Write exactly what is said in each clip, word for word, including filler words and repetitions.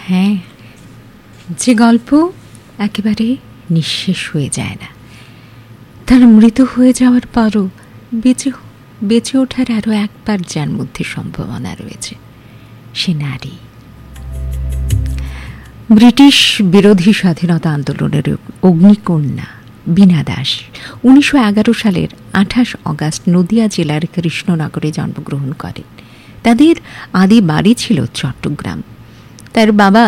হ্যাঁ, যে গল্প একেবারে নিঃশেষ হয়ে যায় না, তার মৃত হয়ে যাওয়ার পরও বেঁচে বেঁচে ওঠার আরও একবার যার মধ্যে সম্ভাবনা রয়েছে, সে নারী। ব্রিটিশ বিরোধী স্বাধীনতা আন্দোলনের অগ্নিকন্যা বীণা দাস উনিশশো এগারো সালের আঠাশ অগাস্ট নদিয়া জেলার কৃষ্ণনগরে জন্মগ্রহণ করেন। তাদের আদি বাড়ি ছিল চট্টগ্রাম। তার বাবা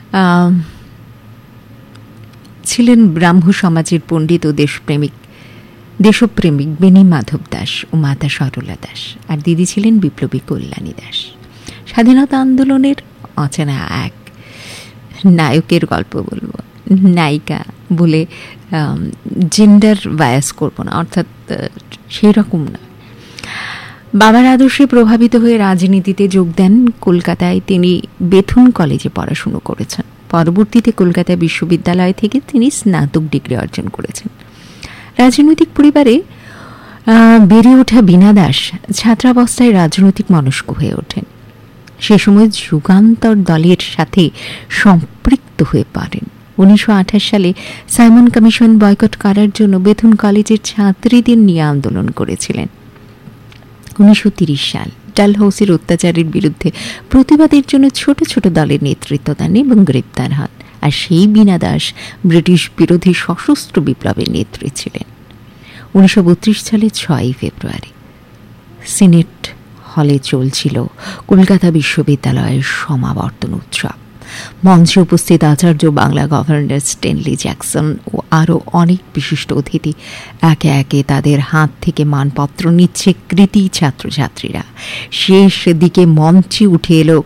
ছিলেন ব্রাহ্ম সমাজের পণ্ডিত ও দেশপ্রেমিক দেশপ্রেমিক বেণী মাধব দাস ও মাতা সরলা দাস, আর দিদি ছিলেন বিপ্লবী কল্যাণী দাস। স্বাধীনতা আন্দোলনের অচেনা এক নায়কের গল্প বলবো, নায়িকা বলে জেন্ডার বায়াস করবো না, অর্থাৎ সেই রকম না। বাবার আদর্শে প্রভাবিত হয়ে রাজনীতিতে যোগ দেন। কলকাতায় তিনি বেথুন কলেজে পড়াশুনো করেছেন। পরবর্তীতে কলকাতা বিশ্ববিদ্যালয় থেকে তিনি স্নাতক ডিগ্রি অর্জন করেছেন। রাজনৈতিক পরিবারে বেড়ে ওঠা বীণা দাস ছাত্রাবস্থায় রাজনৈতিক মনস্ক হয়ে ওঠেন। সে সময় যুগান্তর দলের সাথে সম্পৃক্ত হয়ে পড়েন। উনিশশো আঠাশ সালে সাইমন কমিশন বয়কট করার জন্য বেথুন কলেজের ছাত্রীদের নিয়ে আন্দোলন করেছিলেন। উনিশশো তিরিশ সাল ডালহৌসির অত্যাচারের বিরুদ্ধে প্রতিবাদের জন্য ছোট ছোট দলের নেতৃত্ব দেন এবং গ্রেপ্তার হন। আর সেই বীণা দাস ব্রিটিশ বিরোধী সশস্ত্র বিপ্লবের নেত্রী ছিলেন। উনিশশো বত্রিশ সালে ছয়ই ফেব্রুয়ারি সিনেট হলে চলছিল কলকাতা বিশ্ববিদ্যালয়ের সমাবর্তন উৎসব। মঞ্চে উপস্থিত আচার্য বাংলা গভর্নর স্টেনলি জ্যাকসন ও আরও অনেক বিশিষ্ট অতিথি একে একে তাদের হাত থেকে মানপত্র নিচ্ছে কৃতি ছাত্রছাত্রীরা। শেষ দিকে মঞ্চে উঠে এলো